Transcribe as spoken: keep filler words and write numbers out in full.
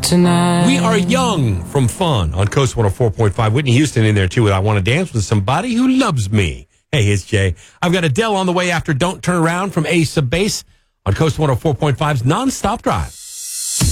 tonight. We are young from fun on Coast one oh four point five. Whitney Houston in there, too, with I Want to Dance with Somebody Who Loves Me. Hey, it's Jay. I've got Adele on the way after Don't Turn Around from Ace of Base on Coast one oh four point five's Nonstop Drive.